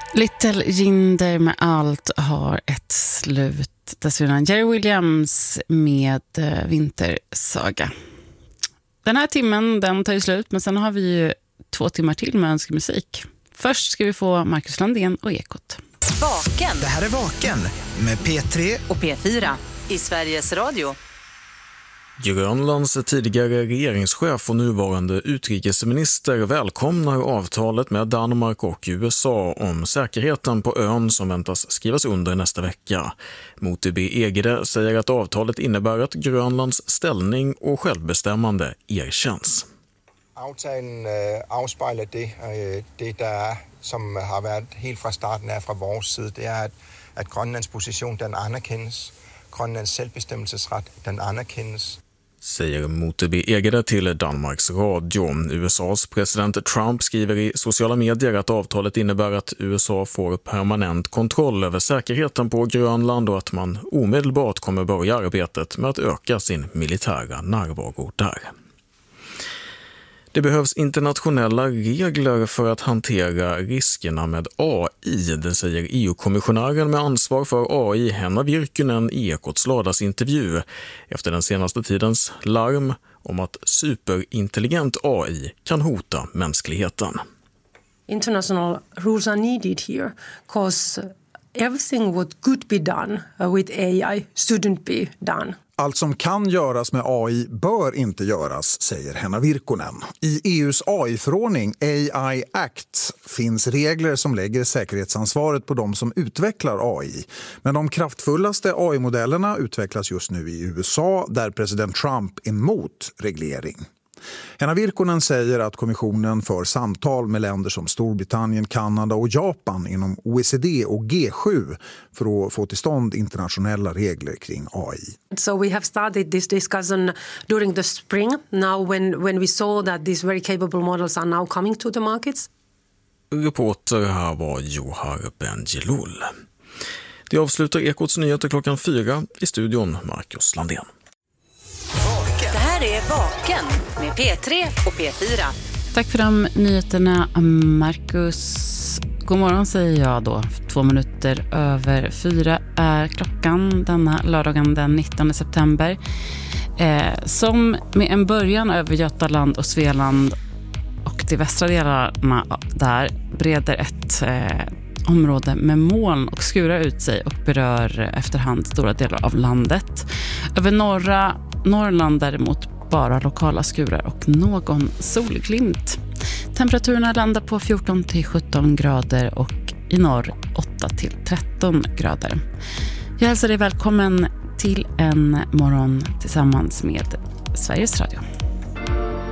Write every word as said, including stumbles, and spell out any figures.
Little Jinder med Allt har ett slut. Dessförinnan Jerry Williams med Vintersaga. Den här timmen den tar ju slut, men sen har vi ju två timmar till med önskemusik. Först ska vi få Marcus Landén och Ekot. Vaken. Det här är Vaken med P tre och P fyra i Sveriges Radio. Grönlands tidigare regeringschef och nuvarande utrikesminister välkomnar avtalet med Danmark och U S A om säkerheten på ön som väntas skrivas under nästa vecka. Moti B. Egede säger att avtalet innebär att Grönlands ställning och självbestämmande erkänns. Aftalen øh, afspejler det, øh, det der som har varit helt från starten är från vår sida, det är att, att Grönlands position den anerkänns, Grönlands självbestämmelsesrätt den anerkänns. Säger Moti B. Egede till Danmarks Radio. U S A:s president Trump skriver i sociala medier att avtalet innebär att U S A får permanent kontroll över säkerheten på Grönland och att man omedelbart kommer börja arbetet med att öka sin militära närvaro där. Det behövs internationella regler för att hantera riskerna med A I, det säger E U-kommissionären med ansvar för A I, Henna Virkkunen, i Ekots lördagsintervju efter den senaste tidens larm om att superintelligent A I kan hota mänskligheten. International rules are needed here because everything what could be done with A I shouldn't be done. Allt som kan göras med A I bör inte göras, säger Henna Virkkunen. I E U:s A I-förordning A I Act finns regler som lägger säkerhetsansvaret på de som utvecklar A I. Men de kraftfullaste A I-modellerna utvecklas just nu i U S A, där president Trump är emot reglering. Henna Virkkunen säger att kommissionen för samtal med länder som Storbritannien, Kanada och Japan inom O E C D och G sju för att få till stånd internationella regler kring A I. So we have started this discussion during the spring, now when, when we saw that these very capable models are now coming to the markets. Reporter här var Johar Bendjelloul. Det avslutar Ekots nyheter klockan fyra, i studion Marcus Landén. Det här är Vaken med P tre och P fyra. Tack för de nyheterna, Marcus. God morgon säger jag då. Två minuter över fyra är klockan denna lördagen den nittonde september. Eh, som med en början över Götaland och Svealand och de västra delarna där breder ett eh, område med moln och skurar ut sig och berör efterhand stora delar av landet. Över norra Norrland däremot bara lokala skurar och någon solglimt. Temperaturen landar på fjorton till sjutton grader och i norr åtta till tretton grader. Jag hälsar dig välkommen till en morgon tillsammans med Sveriges Radio.